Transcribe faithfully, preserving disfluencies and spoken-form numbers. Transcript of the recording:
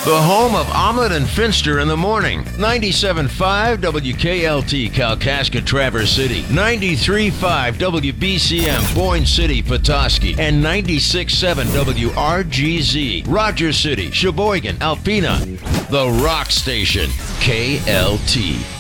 The home of Omelet and Finster in the morning. ninety-seven point five W K L T, Kalkaska, Traverse City. ninety-three point five W B C M, Boyne City, Petoskey. And ninety-six point seven W R G Z, Rogers City, Sheboygan, Alpena. The Rock Station, K L T.